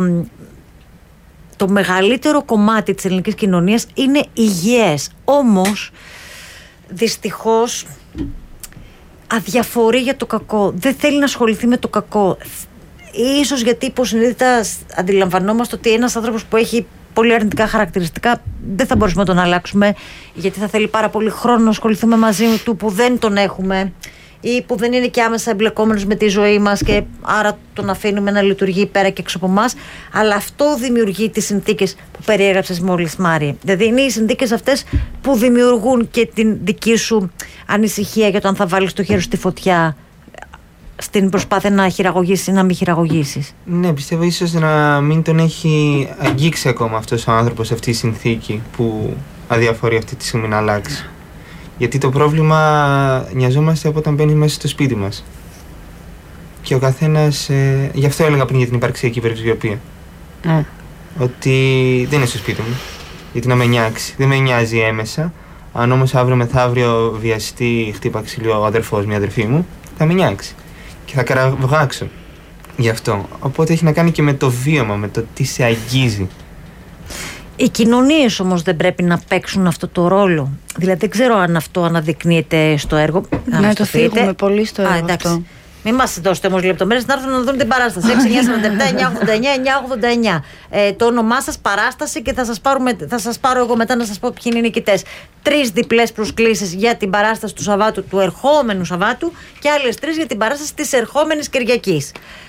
το μεγαλύτερο κομμάτι της ελληνικής κοινωνίας είναι υγιές. Όμως δυστυχώς αδιαφορεί για το κακό. Δεν θέλει να ασχοληθεί με το κακό. Ίσως γιατί υποσυνείδητα αντιλαμβανόμαστε ότι ένας άνθρωπος που έχει πολύ αρνητικά χαρακτηριστικά δεν θα μπορούμε να τον αλλάξουμε, γιατί θα θέλει πάρα πολύ χρόνο να ασχοληθούμε μαζί του που δεν τον έχουμε ή που δεν είναι και άμεσα εμπλεκόμενος με τη ζωή μας και άρα τον αφήνουμε να λειτουργεί πέρα και έξω από εμάς. Αλλά αυτό δημιουργεί τις συνθήκες που περιέγραψες μόλις, Μάρη. Δηλαδή είναι οι συνθήκες αυτές που δημιουργούν και την δική σου ανησυχία για το αν θα βάλεις το χέρι στη φωτιά στην προσπάθεια να χειραγωγήσεις ή να μην χειραγωγήσεις. Ναι, πιστεύω ίσως να μην τον έχει αγγίξει ακόμα αυτός ο άνθρωπος αυτή η συνθήκη που αδιαφορεί αυτή τη στιγμή να αλλάξει. Γιατί το πρόβλημα νοιαζόμαστε από όταν μπαίνει μέσα στο σπίτι μας. Και ο καθένας, γι' αυτό έλεγα πριν για την υπαρξιακή περιβιοπία. Ότι δεν είναι στο σπίτι μου, γιατί να με νιάξει. Δεν με νοιάζει έμεσα. Αν όμως αύριο μεθαύριο βιαστεί, χτύπα ξύλο ο αδερφός μου, η αδερφή μου, θα με νιάξει. Και θα καραβγάξω γι' αυτό. Οπότε έχει να κάνει και με το βίωμα, με το τι σε αγγίζει. Οι κοινωνίες όμως δεν πρέπει να παίξουν αυτό το ρόλο. Δηλαδή δεν ξέρω αν αυτό αναδεικνύεται στο έργο. Ναι, το θίγουμε πολύ στο έργο αυτό. Μην μας δώσετε όμως λεπτομέρειες, να έρθουν να δουν την παράσταση. 6-9-47-9-89-9-89. Το όνομά σας, παράσταση, και θα σας πάρω εγώ μετά να σας πω ποιοι είναι οι νικητές. 3 διπλές προσκλήσεις για την παράσταση του Σαββάτου, του ερχόμενου Σαββάτου, και άλλες 3 για την παράσταση της ερχόμενης Κυριακής.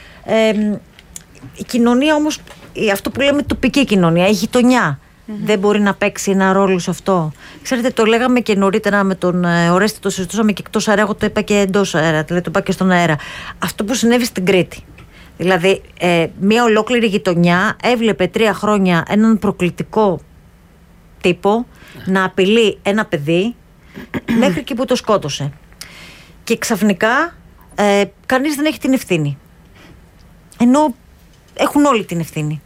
Η κοινωνία όμως, αυτό που λέμε τοπική κοινωνία, η γειτονιά, δεν μπορεί να παίξει ένα ρόλο σε αυτό. Ξέρετε, το λέγαμε και νωρίτερα με τον Ορέστη, το συζητούσαμε και εκτός αέρα, εγώ το είπα και εντός αέρα, το είπα και στον αέρα. Αυτό που συνέβη στην Κρήτη. Δηλαδή, μια ολόκληρη γειτονιά έβλεπε 3 χρόνια έναν προκλητικό τύπο να απειλεί ένα παιδί μέχρι και που το σκότωσε. Και ξαφνικά κανείς δεν έχει την ευθύνη. Ενώ έχουν όλοι την ευθύνη.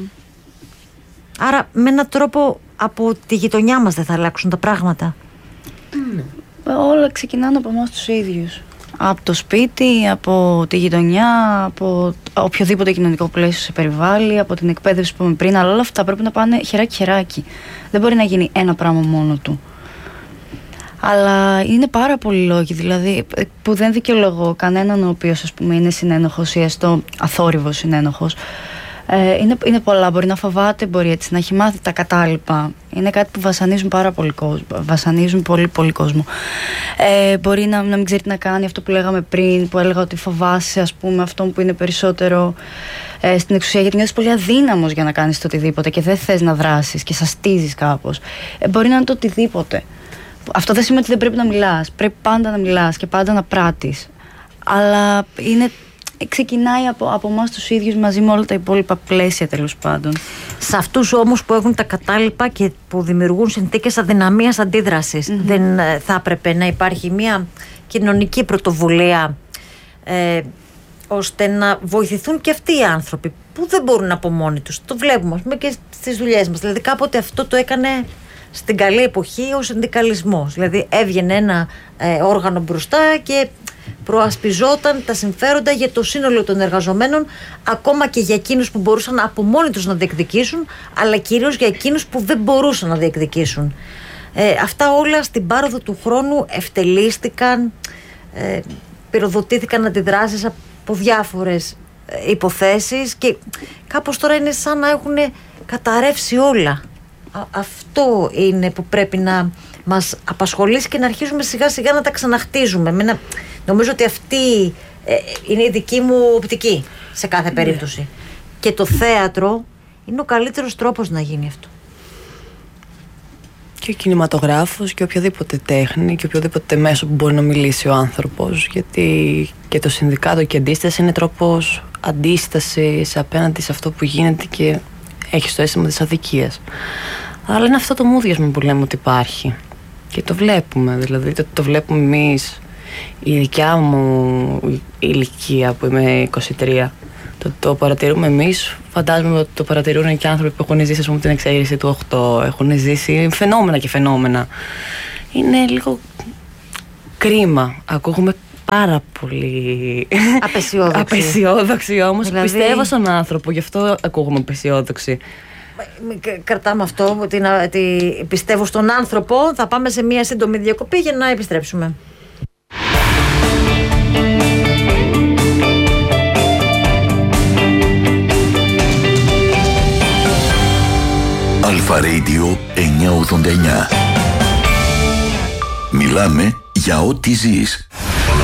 Άρα με έναν τρόπο από τη γειτονιά μας δεν θα αλλάξουν τα πράγματα. Όλα ξεκινάνε από εμάς τους ίδιους. Από το σπίτι, από τη γειτονιά, από οποιοδήποτε κοινωνικό πλαίσιο σε περιβάλλει, από την εκπαίδευση που είπαμε πριν. Αλλά όλα αυτά πρέπει να πάνε χεράκι-χεράκι. Δεν μπορεί να γίνει ένα πράγμα μόνο του. Αλλά είναι πάρα πολλοί λόγοι, δηλαδή, που δεν δικαιολογώ κανέναν ο οποίος, ας πούμε, είναι συνένοχος ή έστω αθόρυβος συνένοχος. Είναι πολλά. Μπορεί να φοβάται, μπορεί έτσι να έχει μάθει τα κατάλοιπα. Είναι κάτι που βασανίζουν πάρα πολύ κόσμο. Βασανίζουν πολύ κόσμο. Μπορεί να μην ξέρει τι να κάνει, αυτό που λέγαμε πριν, που έλεγα ότι φοβάσαι, ας πούμε, αυτόν που είναι περισσότερο στην εξουσία, γιατί νιώθεις πολύ αδύναμος για να κάνεις το οτιδήποτε και δεν θες να δράσεις και σαστίζεις κάπως. Μπορεί να είναι το οτιδήποτε. Αυτό δεν σημαίνει ότι δεν πρέπει να μιλάς. Πρέπει πάντα να μιλάς και πάντα να πράττεις. Αλλά ξεκινάει από εμάς τους ίδιους μαζί με όλα τα υπόλοιπα πλαίσια, τέλος πάντων. Σε αυτούς όμως που έχουν τα κατάλοιπα και που δημιουργούν συνθήκες αδυναμίας αντίδρασης, δεν θα έπρεπε να υπάρχει μια κοινωνική πρωτοβουλία ώστε να βοηθηθούν και αυτοί οι άνθρωποι που δεν μπορούν από μόνοι τους? Το βλέπουμε, ας πούμε, και στις δουλειές μας. Δηλαδή κάποτε αυτό το έκανε στην καλή εποχή ο συνδικαλισμός. Δηλαδή έβγαινε ένα όργανο μπροστά και προασπιζόταν τα συμφέροντα για το σύνολο των εργαζομένων, ακόμα και για εκείνους που μπορούσαν από μόνοι τους να διεκδικήσουν, αλλά κυρίως για εκείνους που δεν μπορούσαν να διεκδικήσουν. Αυτά όλα στην πάροδο του χρόνου ευτελίστηκαν, πυροδοτήθηκαν αντιδράσεις από διάφορες υποθέσεις και κάπως τώρα είναι σαν να έχουν καταρρεύσει όλα. Αυτό είναι που πρέπει να μας απασχολήσει και να αρχίσουμε σιγά σιγά να τα ξαναχτίζουμε με ένα Νομίζω ότι αυτή είναι η δική μου οπτική σε κάθε περίπτωση. Και το θέατρο είναι ο καλύτερος τρόπος να γίνει αυτό. Και ο κινηματογράφος και οποιαδήποτε τέχνη και οποιοδήποτε μέσο που μπορεί να μιλήσει ο άνθρωπος, γιατί και το συνδικάτο και αντίσταση είναι τρόπος αντίστασης απέναντι σε αυτό που γίνεται και έχεις το αίσθημα της αδικίας. Αλλά είναι αυτό το μούδιασμα που λέμε ότι υπάρχει και το βλέπουμε, δηλαδή το βλέπουμε εμείς, η δικιά μου ηλικία που είμαι 23, το παρατηρούμε εμείς, φαντάζομαι ότι το παρατηρούν και άνθρωποι που έχουν ζήσει, ας πούμε, την εξαίρεση του 8, έχουν ζήσει φαινόμενα και φαινόμενα. Είναι λίγο κρίμα. Ακούγουμε πάρα πολύ απεσιόδοξοι όμως. Δηλαδή... πιστεύω στον άνθρωπο, γι' αυτό ακούγουμε απεσιόδοξοι. Κρατάμε αυτό, ότι πιστεύω στον άνθρωπο. Θα πάμε σε μια σύντομη διακοπή για να επιστρέψουμε. Αλφα Radio 989. Μιλάμε για ό,τι ζεις.